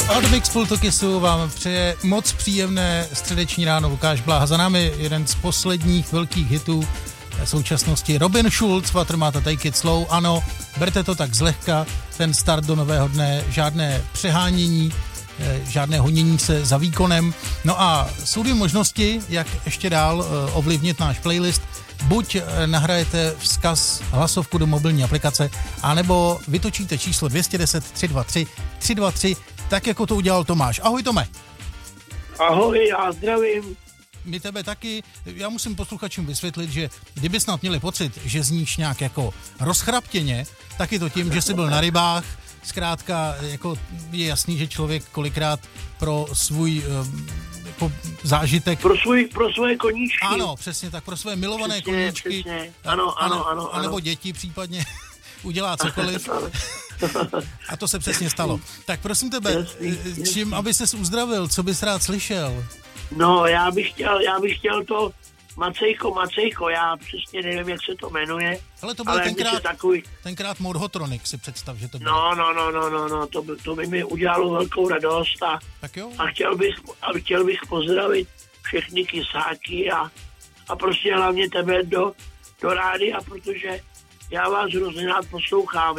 Od Mixpultu Kissu vám přeje moc příjemné středeční ráno Lukáš Bláha. Za námi jeden z posledních velkých hitů současnosti Robin Schulz, Watermata Take It Slow. Ano, berte to tak zlehka, ten start do nového dne, žádné přehánění, žádné honění se za výkonem. No a jsou dvě možnosti, jak ještě dál ovlivnit náš playlist. Buď nahrajete vzkaz hlasovku do mobilní aplikace, anebo vytočíte číslo 210 323 323, tak jako to udělal Tomáš. Ahoj Tome. Ahoj, já zdravím. My tebe taky. Já musím posluchačům vysvětlit, že kdyby snad měli pocit, že zníš nějak jako rozchraptěně, tak je to tím, že jsi byl na rybách. Zkrátka jako je jasný, že člověk kolikrát pro svůj jako zážitek... Pro svoje koníčky. Ano, přesně tak, pro své milované koníčky. Přesně. Ano. Anebo děti případně udělá cokoliv. A to se přesně stalo. Tak prosím tebe, čím aby ses uzdravil, co bys rád slyšel? No, já bych chtěl to Macejko, já přesně nevím, jak se to jmenuje. Ale to byl tenkrát Morhotronic, si představ, že to bylo. No, to by mi udělalo velkou radost tak jo. A chtěl bych pozdravit všechny kysáky a prostě hlavně tebe do rádia, protože já vás hrozně rád poslouchám,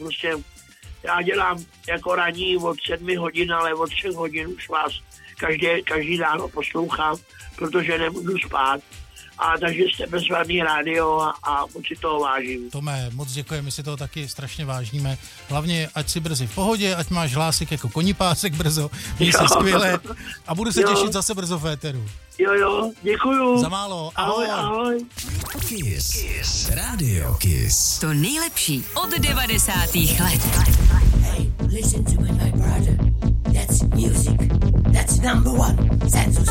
já dělám jako ranní od 7 hodin, ale od 3 hodin už vás každý ráno poslouchám, protože nemůžu spát. A takže jste bezvadný rádio a moc si toho vážím. Tome, moc děkuji, my si toho taky strašně vážíme. Hlavně, ať si brzy v pohodě, ať máš hlásek jako konipásek brzo, měj se skvěle a budu se těšit zase brzo v éteru. Jo, děkuju. Za málo, ahoj. Kiss. Radio Kiss. To nejlepší od 90. let. Hey, listen to me, my brother. That's music. That's number one. Census.